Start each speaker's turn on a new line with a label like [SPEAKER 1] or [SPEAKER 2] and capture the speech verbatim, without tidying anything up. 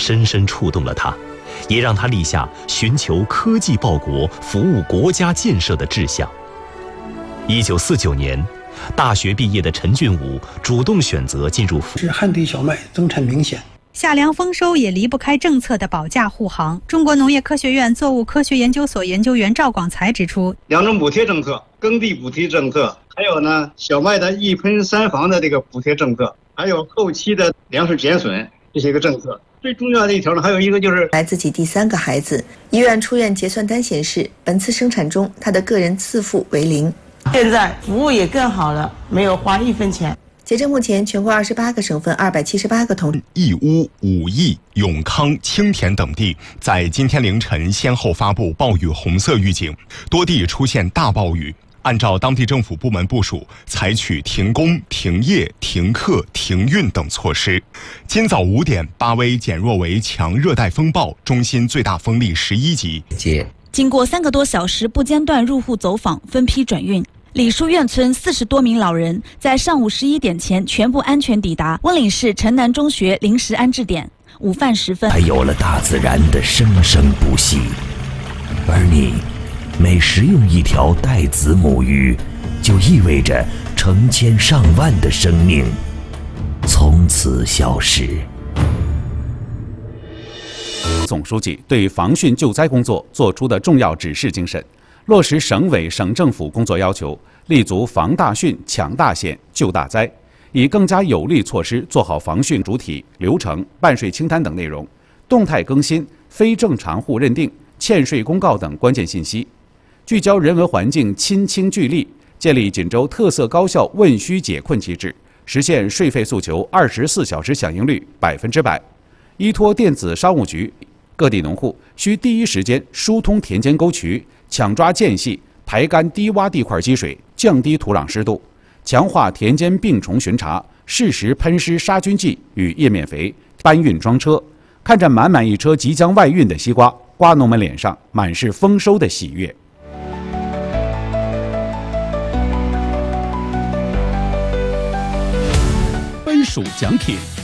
[SPEAKER 1] 深深触动了他，也让他立下寻求科技报国、服务国家建设的志向。一九四九年，大学毕业的陈俊武主动选择进入
[SPEAKER 2] 是旱地小麦增产明显。
[SPEAKER 3] 夏粮丰收也离不开政策的保驾护航。中国农业科学院作物科学研究所研究员赵广才指出，
[SPEAKER 4] 两种补贴政策，耕地补贴政策，还有呢小麦的一喷三防的这个补贴政策，还有后期的粮食减损这些个政策。最重要的一条呢，还有一个就是
[SPEAKER 5] 来自己第三个孩子，医院出院结算单显示，本次生产中他的个人自付为零。
[SPEAKER 6] 现在服务也更好了，没有花一分钱。
[SPEAKER 5] 截至目前，全国二十八个省份二百七十八个同
[SPEAKER 7] 义乌、武义、永康、青田等地在今天凌晨先后发布暴雨红色预警，多地出现大暴雨。按照当地政府部门部署，采取停工、停业、停课、停运等措施。今早五点，巴威减弱为强热带风暴，中心最大风力十一级。
[SPEAKER 8] 经过三个多小时不间断入户走访、分批转运，李书院村四十多名老人在上午十一点前全部安全抵达温岭市城南中学临时安置点。午饭时分，
[SPEAKER 9] 还有了大自然的生生不息，而你每食用一条带子母鱼，就意味着成千上万的生命从此消失。
[SPEAKER 10] 总书记对防汛救灾工作作出的重要指示精神，落实省委省政府工作要求，立足防大汛、抢大险、救大灾，以更加有力措施做好防汛主体、流程、办税清单等内容，动态更新非正常户认定、欠税公告等关键信息，聚焦人文环境亲清聚力，建立锦州特色高效问需解困机制，实现税费诉求二十四小时响应率百分之百。依托电子商务局，各地农户需第一时间疏通田间沟渠，抢抓间隙，排干低洼地块积水，降低土壤湿度，强化田间病虫巡查，适时喷施杀菌剂与叶面肥，搬运装车。看着满满一车即将外运的西瓜，瓜农们脸上满是丰收的喜悦。
[SPEAKER 11] 分属奖品